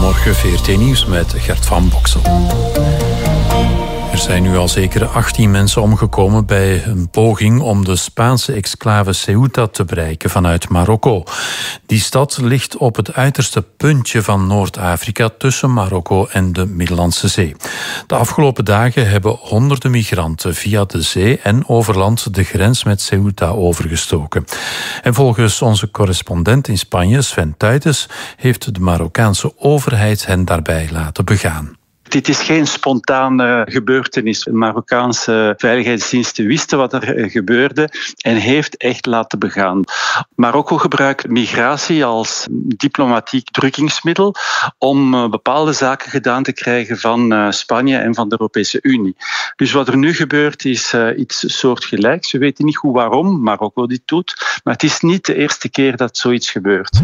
Goedemorgen, VRT Nieuws met Gert van Boksel. Er zijn nu al zeker 18 mensen omgekomen bij een poging om de Spaanse exclave Ceuta te bereiken vanuit Marokko. Die stad ligt op het uiterste puntje van Noord-Afrika tussen Marokko en de Middellandse Zee. De afgelopen dagen hebben honderden migranten via de zee en over land de grens met Ceuta overgestoken. En volgens onze correspondent in Spanje, Sven Tuitens, heeft de Marokkaanse overheid hen daarbij laten begaan. Dit is geen spontane gebeurtenis. De Marokkaanse veiligheidsdiensten wisten wat er gebeurde en heeft echt laten begaan. Marokko gebruikt migratie als diplomatiek drukkingsmiddel om bepaalde zaken gedaan te krijgen van Spanje en van de Europese Unie. Dus wat er nu gebeurt is iets soortgelijks. We weten niet goed waarom Marokko dit doet, maar het is niet de eerste keer dat zoiets gebeurt.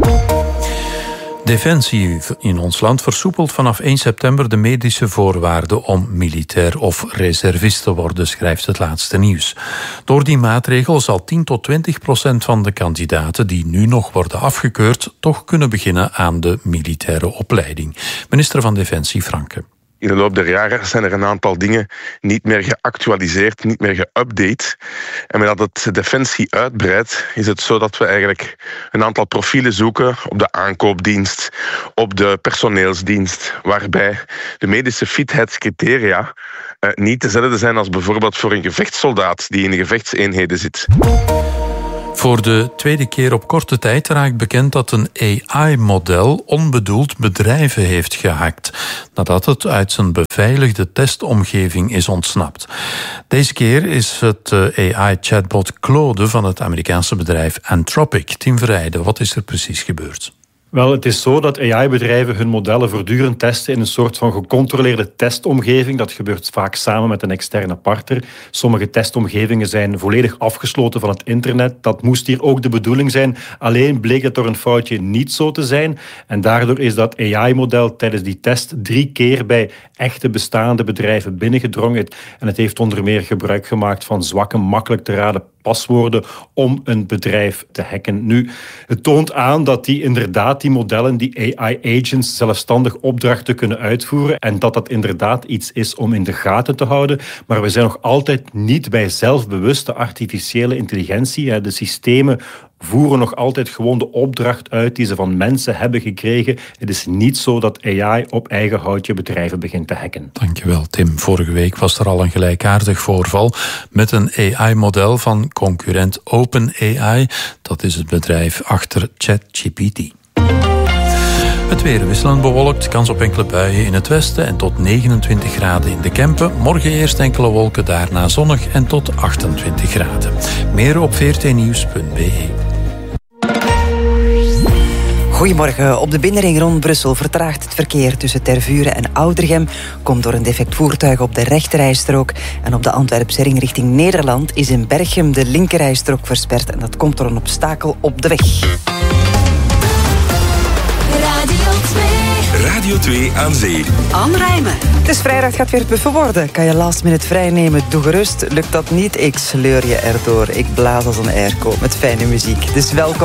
Defensie in ons land versoepelt vanaf 1 september de medische voorwaarden om militair of reservist te worden, schrijft het laatste nieuws. Door die maatregel zal 10 tot 20% van de kandidaten die nu nog worden afgekeurd toch kunnen beginnen aan de militaire opleiding. Minister van Defensie Franke. In de loop der jaren zijn er een aantal dingen niet meer geactualiseerd, niet meer geüpdate. En met dat het Defensie uitbreidt, is het zo dat we eigenlijk een aantal profielen zoeken op de aankoopdienst, op de personeelsdienst, waarbij de medische fitheidscriteria niet dezelfde zijn als bijvoorbeeld voor een gevechtssoldaat die in de gevechtseenheden zit. Voor de tweede keer op korte tijd raakt bekend dat een AI-model onbedoeld bedrijven heeft gehackt, nadat het uit zijn beveiligde testomgeving is ontsnapt. Deze keer is het AI-chatbot Claude van het Amerikaanse bedrijf Anthropic. Tim Verheijden, wat is er precies gebeurd? Wel, het is zo dat AI-bedrijven hun modellen voortdurend testen in een soort van gecontroleerde testomgeving. Dat gebeurt vaak samen met een externe partner. Sommige testomgevingen zijn volledig afgesloten van het internet. Dat moest hier ook de bedoeling zijn. Alleen bleek het door een foutje niet zo te zijn. En daardoor is dat AI-model tijdens die test 3 keer bij echte bestaande bedrijven binnengedrongen. En het heeft onder meer gebruik gemaakt van zwakke, makkelijk te raden paswoorden om een bedrijf te hacken. Nu, het toont aan dat die modellen, die AI-agents, zelfstandig opdrachten kunnen uitvoeren en dat dat inderdaad iets is om in de gaten te houden. Maar we zijn nog altijd niet bij zelfbewuste artificiële intelligentie. De systemen voeren nog altijd gewoon de opdracht uit die ze van mensen hebben gekregen. Het is niet zo dat AI op eigen houtje bedrijven begint te hacken. Dankjewel, Tim. Vorige week was er al een gelijkaardig voorval met een AI-model van concurrent OpenAI. Dat is het bedrijf achter ChatGPT. Het weer wisselend bewolkt, kans op enkele buien in het westen en tot 29 graden in de Kempen. Morgen eerst enkele wolken, daarna zonnig en tot 28 graden. Meer op vrtnieuws.be. Goedemorgen. Op de binnenring rond Brussel vertraagt het verkeer tussen Tervuren en Oudergem. Komt door een defect voertuig op de rechterrijstrook. En op de Antwerpse ring richting Nederland is in Berchem de linkerrijstrook versperd. En dat komt door een obstakel op de weg. Radio 2 aan zee. Anne Rijmen. Het is vrijdag, het gaat weer buffen worden. Kan je last minute vrij nemen? Doe gerust. Lukt dat niet? Ik sleur je erdoor. Ik blaas als een airco met fijne muziek. Dus welkom.